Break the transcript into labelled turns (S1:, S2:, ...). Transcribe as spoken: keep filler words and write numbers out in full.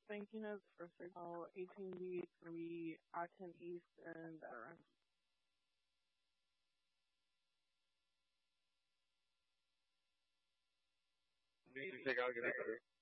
S1: Thinking of for signal eighteen B three I ten East and veteran.
S2: You take out, get out.